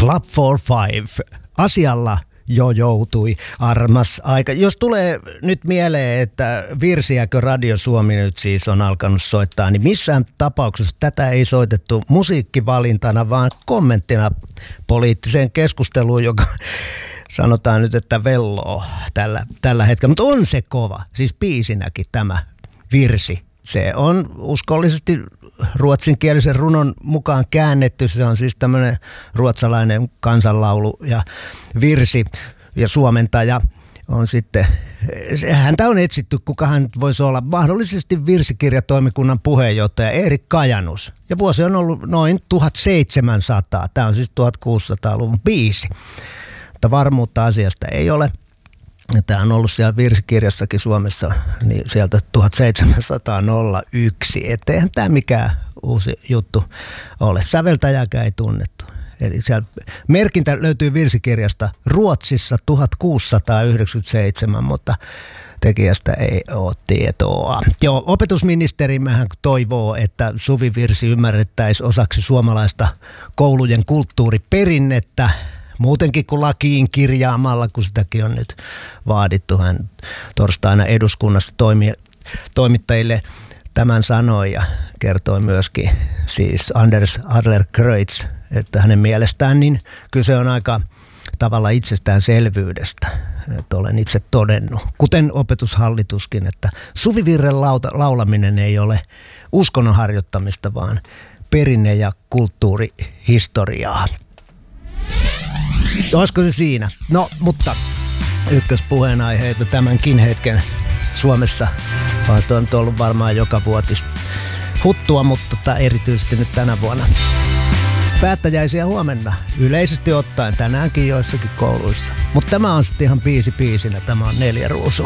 Club for Five. Asialla jo joutui armas aika. Jos tulee nyt mieleen, että virsiäkö Radio Suomi nyt siis on alkanut soittaa, niin missään tapauksessa tätä ei soitettu musiikkivalintana, vaan kommenttina poliittiseen keskusteluun, joka sanotaan nyt, että velloo tällä hetkellä. Mutta on se kova, siis biisinäkin tämä virsi. Se on uskollisesti ruotsinkielisen runon mukaan käännetty. Se on siis tämmöinen ruotsalainen kansanlaulu ja virsi ja suomentaja on sitten, häntä on etsitty, kuka hän voisi olla, mahdollisesti virsikirjatoimikunnan puheenjohtaja Erik Kajanus. Ja vuosi on ollut noin 1700, tämä on siis 1600-luvun biisi, mutta varmuutta asiasta ei ole. Tämä on ollut siellä virsikirjassakin Suomessa niin sieltä 1701, etteihän tämä mikään uusi juttu ole. Säveltäjääkään ei tunnettu. Eli siellä merkintä löytyy virsikirjasta Ruotsissa 1697, mutta tekijästä ei ole tietoa. Joo, opetusministerimähän toivoo, että suvivirsi ymmärrettäisiin osaksi suomalaista koulujen kulttuuriperinnettä. Muutenkin kuin lakiin kirjaamalla, kun sitäkin on nyt vaadittu. Hän torstaina eduskunnassa toimittajille tämän sanoi ja kertoi myöskin siis Anders Adlercreutz, että hänen mielestään niin kyse on aika tavalla itsestäänselvyydestä. Että olen itse todennut, kuten opetushallituskin, että suvivirren laulaminen ei ole uskonnon harjoittamista, vaan perinne- ja kulttuurihistoriaa. Olisiko se siinä? No, mutta ykköspuheenaiheita tämänkin hetken Suomessa. Se on ollut varmaan joka vuotista huttua, mutta erityisesti nyt tänä vuonna. Päättäjäisiä huomenna, yleisesti ottaen tänäänkin joissakin kouluissa. Mutta tämä on sitten ihan biisinä, tämä on 4 ruusua.